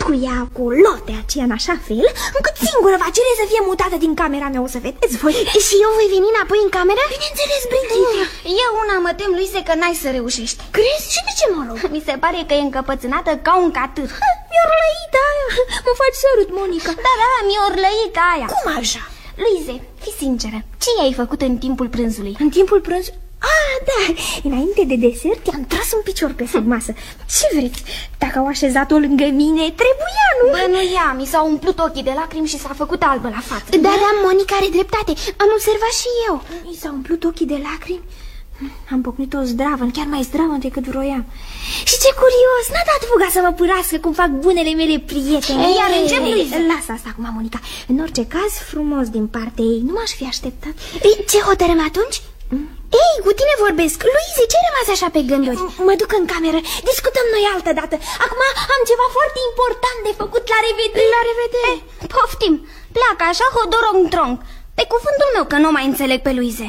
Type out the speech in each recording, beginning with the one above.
cu ea, cu Lotte aceea în așa fel, încât singură va cere să fie mutată din camera mea, o să vedeți voi. Și eu voi veni înapoi în cameră? Bineînțeles, Brigitte. Eu una mă tem, Luize, că n-ai să reușești. Crezi? Și de ce mă rog? Mi se pare că e încăpățânată ca un catâr. Mi-o răită aia. Mă faci să râd, Monica. Da, mi-o răită aia. Cum așa? Luize, fii sinceră, ce ai făcut în timpul prânzului? În timpul prânzului? Ah, da, înainte de desert i-am tras un picior pe sub masă. Ce vreți? Dacă au așezat-o lângă mine, trebuia, nu? Bănuia, mi s-au umplut ochii de lacrimi și s-a făcut albă la față. Da, Monica are dreptate, am observat și eu. Mi s-au umplut ochii de lacrimi? Am pocnit o zdravă, chiar mai zdravă decât vroiam. Și ce curios, n-a dat fuga să mă pârască cum fac bunele mele prietene. Iar încep, Luize. Lasă asta acum, Monica. În orice caz, frumos din partea ei, nu m-aș fi așteptat. Ce hotărâm atunci? Ei, cu tine vorbesc. Luize, ce ai rămas așa pe gânduri? Mă duc în cameră, discutăm noi altă dată. Acum am ceva foarte important de făcut. La revedere. La revedere. Poftim, pleacă așa hodorong-trong. Pe cuvântul meu că nu mai înțeleg pe Luize.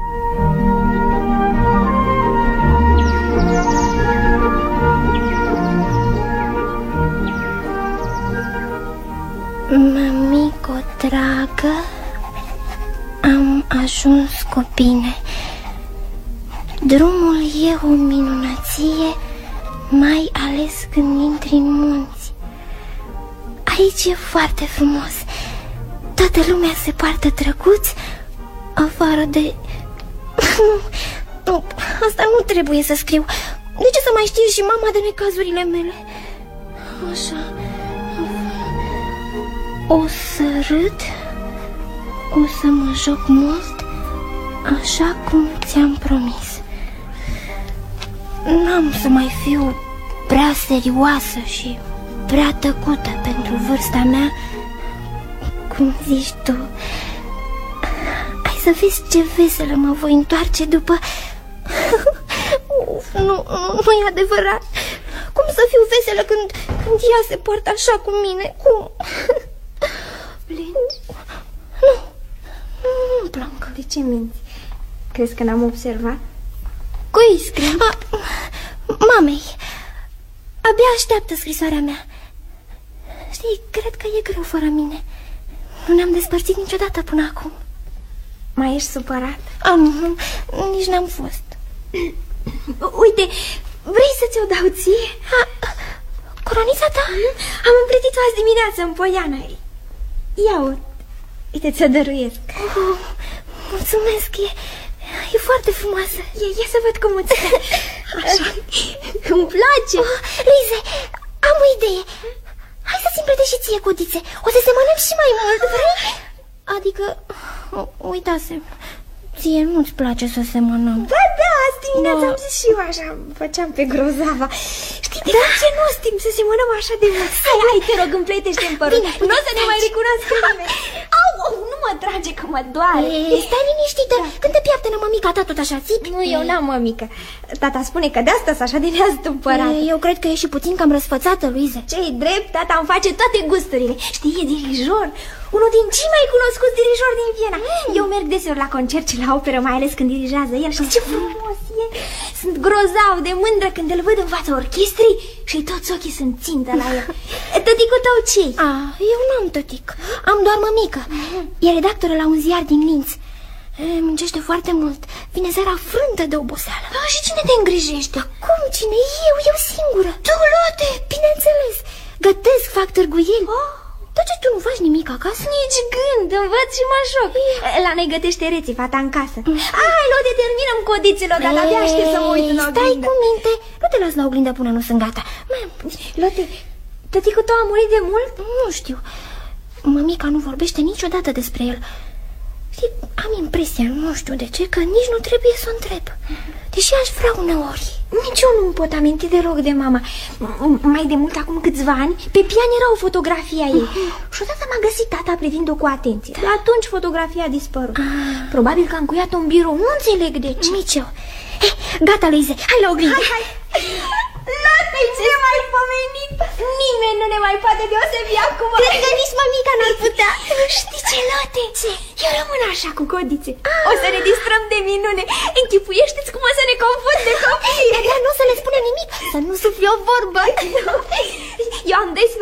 Mămico dragă, am ajuns cu bine. Drumul e o minunăție, mai ales când intri în munți. Aici e foarte frumos. Toată lumea se poartă drăguț, afară de... Nu, asta nu trebuie să scriu. De ce să mai știe și mama de necazurile mele? Așa... O să râd, o să mă joc mult, așa cum ți-am promis. N-am să mai fiu prea serioasă și prea tăcută pentru vârsta mea, cum zici tu. Hai să vezi ce veselă mă voi întoarce după... Uf, nu e adevărat. Cum să fiu veselă când ea se poartă așa cu mine? Cum? Nu plâng. De ce minți? Crezi că n-am observat? Cui scrii? Mamei. Abia așteaptă scrisoarea mea. Știi, cred că e greu fără mine. Nu ne-am despărțit niciodată până acum. Mai ești supărat? Nici n-am fost. Uite, vrei să ți-o dau ție? Coronița ta? Am împletit-o azi dimineață în Poiana. Ia-o. Uite, ți-o dăruiesc. Mulțumesc, e foarte frumoasă. Ia să văd cum îți stă. Așa. Îmi place. Luize, am o idee. Hai să-ți împlete și ție codițe. O să semănăm și mai mult, vrei? Adică, uitasem, ție nu-ți place să semănăm. Ba da, azi dimineața am zis și eu așa, făceam pe grozava. Știi, de ce nu o timp să semănăm așa de mult? Hai, te rog, împletește-mi părul. Nu o să ne mai recunoască nimeni. Au, nu mă trage că mă doare. Stai liniștită, când te piaptenă mămica ta tot așa țipi? Nu, eu n-am mămică. Tata spune că de asta s-a așa de neastâmpărat. Eu cred că e și puțin cam răsfățată, Luize. Ce-i drept, tata îmi face toate gusturile. Știi, e dirijor, unul din cei mai cunoscuți dirijori din Viena. Eu merg deseori la concert și la operă, mai ales când dirigează el. Și ce frumos e. Sunt grozav de mândră când îl văd în fața orchestrii și toți ochii sunt țintă la el. Tăticul tău ce-i? Eu n-am tătic, am doar mămică. E redactoră la un ziar din Linz. Muncește foarte mult. Vine seara frântă de oboseală. Și cine te îngrijește? Cum cine? Eu singură. Tu, Lotte? Bineînțeles. Gătesc, fac târguieli. Dar ce, tu nu faci nimic acasă? Nici gând, învăț și mă joc. La noi gătește reții fata în casă. Hai, Lotte, terminăm codițele odată. Abia aștept să mă uit în oglindă. Stai cu minte. Nu te las la oglindă până nu sunt gata. Lotte, tăticul tău a murit de mult? Nu știu. Mămica nu vorbește niciodată despre el. Știi, am impresia, nu știu de ce, că nici nu trebuie să o întreb. Deși aș vrea uneori. Nici eu nu-mi pot aminti deloc de mama. Mai de mult, acum câțiva ani, pe pian era o fotografie a ei. Și odată m-a găsit tata privind-o cu atenție. De atunci fotografia a dispărut. Probabil că a încuiat-o în birou, nu înțeleg de ce. Nici eu. Gata, Luize, hai la oglindă. Hai. Lotte, ce mai pomenit? Nimeni nu ne mai poate deosebi acum. Cred că nici mămica n-ar putea. Știi ce, Lotte? Ce? Eu rămân așa cu codițe. O să ne distrăm de minune. Închipuiește-ți cum o să ne confunde copiii. Dar nu o să le spună nimic, să nu sufli o vorbă. Eu am 12